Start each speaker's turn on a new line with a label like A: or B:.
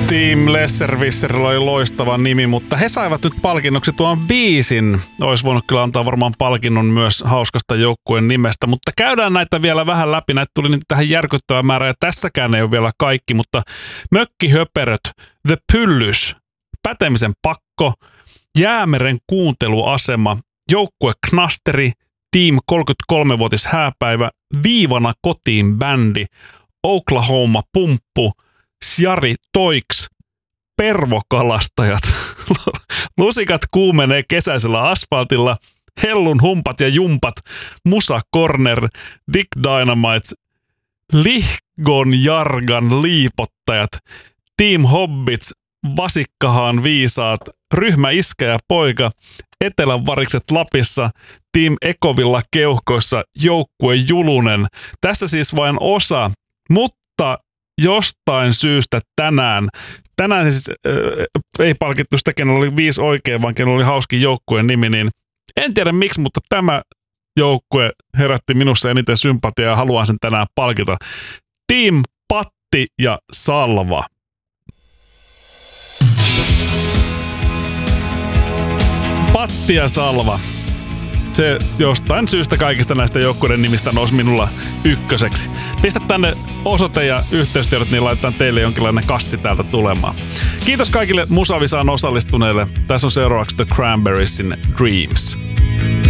A: Team Lesservisserilla oli loistava nimi, mutta he saivat nyt palkinnoksi tuon 5. Olisi voinut kyllä antaa varmaan palkinnon myös hauskasta joukkueen nimestä, mutta käydään näitä vielä vähän läpi. Näitä tuli nyt tähän järkyttävä määrä ja tässäkään ei ole vielä kaikki, mutta Mökkihöperöt, The Pyllys, Pätemisen pakko, Jäämeren kuunteluasema, joukkue Knasteri, Team 33-vuotis hääpäivä, Viivana kotiin bändi, Oklahoma pumppu, Sjari Toiks, Pervokalastajat, Lusikat kuumenee kesäisellä asfaltilla, Hellun humpat ja jumpat, Musa Corner, Dick Dynamites, Lihgon Jargan liipottajat, Team Hobbits, Vasikkahaan viisaat, Ryhmä Iskä ja poika, Etelän varikset Lapissa, Team Ekovilla keuhkoissa, joukkue Julunen. Tässä siis vain osa, mutta jostain syystä tänään siis ei palkittu sitä, kenellä oli 5 oikein, vaan kenellä oli hauskin joukkueen nimi, niin en tiedä miksi, mutta tämä joukkue herätti minussa eniten sympatiaa ja haluan sen tänään palkita. Team Patti ja Salva. Patti ja Salva. Se jostain syystä kaikista näistä joukkueiden nimistä nousi minulla ykköseksi. Pistä tänne osoite ja yhteystiedot, niin laitetaan teille jonkinlainen kassi täältä tulemaan. Kiitos kaikille Musavisaan osallistuneille. Tässä on seuraavaksi The Cranberriesin Dreams.